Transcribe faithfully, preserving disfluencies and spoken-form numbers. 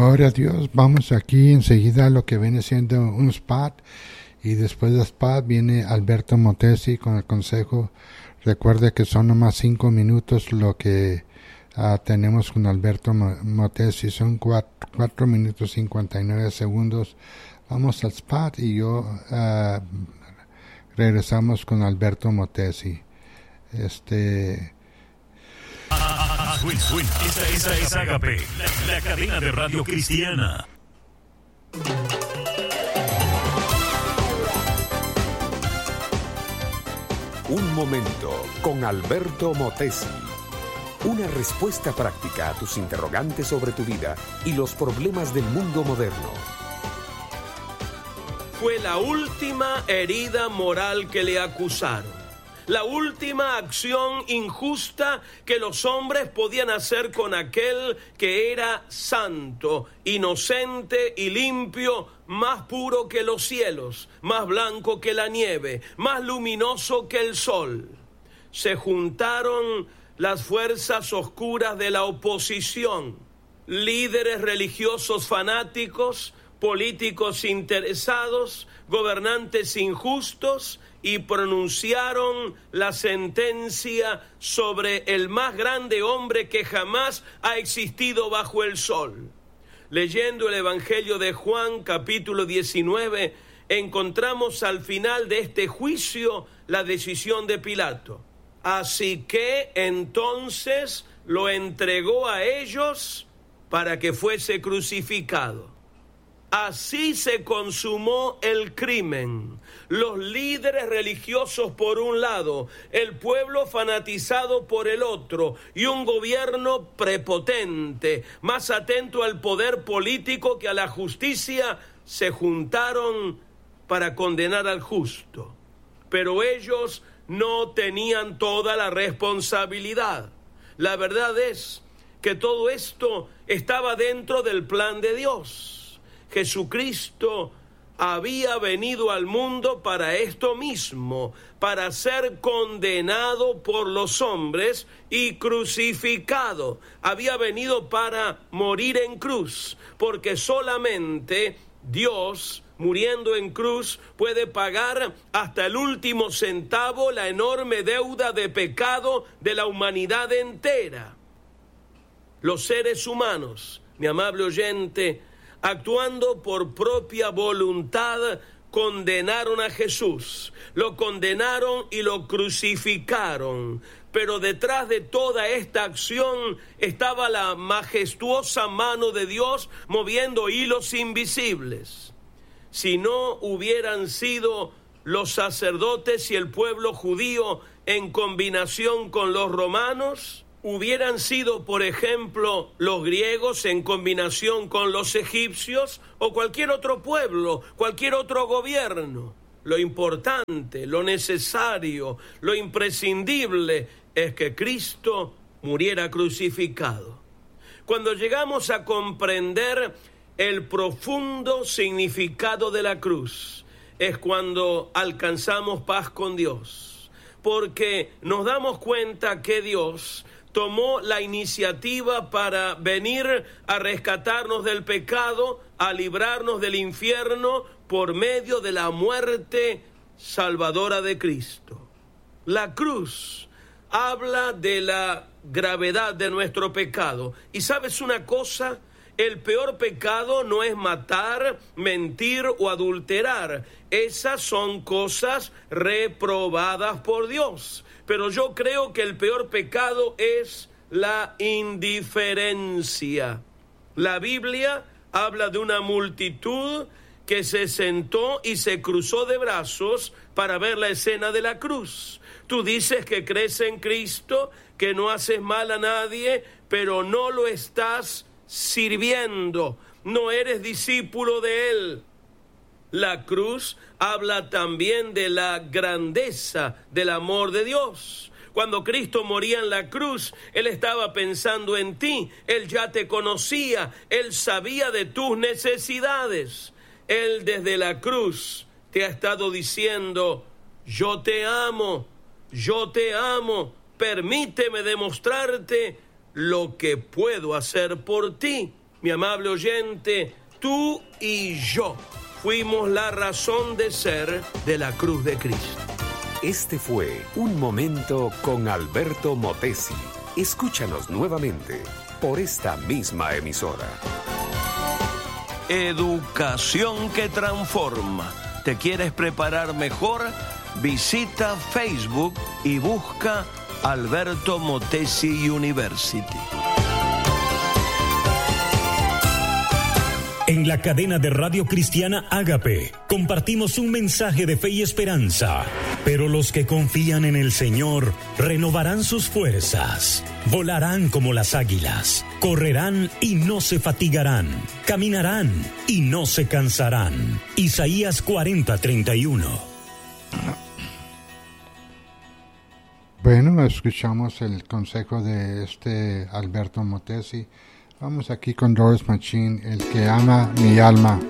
Gloria a Dios. Vamos aquí enseguida a lo que viene siendo un spot. Y después del spot viene Alberto Motesi con el consejo. Recuerde que son nomás cinco minutos lo que uh, tenemos con Alberto Motesi. Son cuatro, cuatro minutos cincuenta y nueve segundos. Vamos al spot y yo uh, regresamos con Alberto Motesi. Este... Ah, bueno, bueno. Esta, esta es Agape, la, la cadena de radio cristiana. Un momento con Alberto Motesi. Una respuesta práctica a tus interrogantes sobre tu vida y los problemas del mundo moderno. Fue la última herida moral que le acusaron. La última acción injusta que los hombres podían hacer con aquel que era santo, inocente y limpio, más puro que los cielos, más blanco que la nieve, más luminoso que el sol. Se juntaron las fuerzas oscuras de la oposición, líderes religiosos fanáticos, políticos interesados, gobernantes injustos, y pronunciaron la sentencia sobre el más grande hombre que jamás ha existido bajo el sol. Leyendo el Evangelio de Juan, capítulo diecinueve, encontramos al final de este juicio la decisión de Pilato. Así que entonces lo entregó a ellos para que fuese crucificado. Así se consumó el crimen. Los líderes religiosos por un lado, el pueblo fanatizado por el otro y un gobierno prepotente, más atento al poder político que a la justicia, se juntaron para condenar al justo. Pero ellos no tenían toda la responsabilidad. La verdad es que todo esto estaba dentro del plan de Dios. Jesucristo había venido al mundo para esto mismo, para ser condenado por los hombres y crucificado. Había venido para morir en cruz, porque solamente Dios, muriendo en cruz, puede pagar hasta el último centavo la enorme deuda de pecado de la humanidad entera. Los seres humanos, mi amable oyente, actuando por propia voluntad, condenaron a Jesús, lo condenaron y lo crucificaron. Pero detrás de toda esta acción estaba la majestuosa mano de Dios moviendo hilos invisibles. Si no hubieran sido los sacerdotes y el pueblo judío en combinación con los romanos, hubieran sido, por ejemplo, los griegos en combinación con los egipcios o cualquier otro pueblo, cualquier otro gobierno. Lo importante, lo necesario, lo imprescindible es que Cristo muriera crucificado. Cuando llegamos a comprender el profundo significado de la cruz, es cuando alcanzamos paz con Dios, porque nos damos cuenta que Dios tomó la iniciativa para venir a rescatarnos del pecado, a librarnos del infierno por medio de la muerte salvadora de Cristo. La cruz habla de la gravedad de nuestro pecado. ¿Y sabes una cosa? El peor pecado no es matar, mentir o adulterar. Esas son cosas reprobadas por Dios. Pero yo creo que el peor pecado es la indiferencia. La Biblia habla de una multitud que se sentó y se cruzó de brazos para ver la escena de la cruz. Tú dices que crees en Cristo, que no haces mal a nadie, pero no lo estás sirviendo, no eres discípulo de Él. La cruz habla también de la grandeza del amor de Dios. Cuando Cristo moría en la cruz, Él estaba pensando en ti. Él ya te conocía, Él sabía de tus necesidades. Él desde la cruz te ha estado diciendo: yo te amo, yo te amo, permíteme demostrarte lo que puedo hacer por ti. Mi amable oyente, tú y yo fuimos la razón de ser de la cruz de Cristo. Este fue Un Momento con Alberto Motesi. Escúchanos nuevamente por esta misma emisora. Educación que transforma. ¿Te quieres preparar mejor? Visita Facebook y busca Alberto Motesi University. En la cadena de Radio Cristiana Ágape compartimos un mensaje de fe y esperanza. Pero los que confían en el Señor renovarán sus fuerzas, volarán como las águilas, correrán y no se fatigarán, caminarán y no se cansarán. Isaías cuarenta, treinta y uno. Bueno, escuchamos el consejo de este Alberto Motesi. Vamos aquí con Doris Machine, el que ama mi alma.